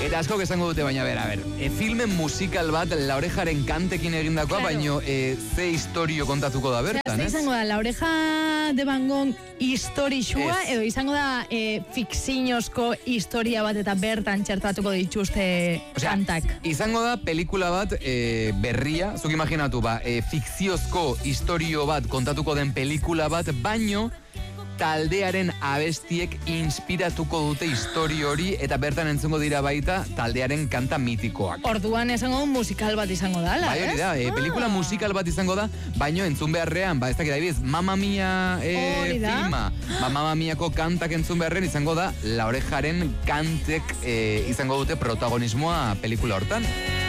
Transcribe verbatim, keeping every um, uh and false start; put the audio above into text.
Eta asko esango dute, baina bera, ber, e, filmen musikal bat La Orejaren kantekin egindakoa, claro. Baino e, ze historio kontatuko da bertan, ez? Izango da, La Oreja de Van Gogh historixua, edo izango da e, fikzinozko historia bat eta bertan txertatuko dituzte Osea, kantak. Izango da pelikula bat e, berria, zuk imaginatu, ba, e, fikziozko historio bat kontatuko den pelikula bat, baino taldearen abestiek inspiratuko dute historio hori eta bertan entzungo dira baita taldearen kanta mitikoak. Orduan esango musikal bat izango da, la, bai, hori da, e, pelikula ah. musikal bat izango da, baino entzun beharrean, ba, ez dakit dabiz, Mamma Mia e, filma, ba, Mamma Miako kantak entzun beharrean izango da, La Orejaren kantek e, izango dute protagonismoa pelikula hortan.